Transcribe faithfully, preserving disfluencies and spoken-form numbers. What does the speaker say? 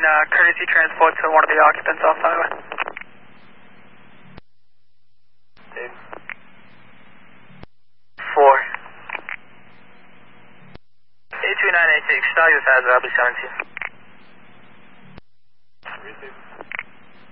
uh, courtesy transport to one of the occupants off the highway. Four. eight two nine eight six, Star U S has Rabbit seventeen.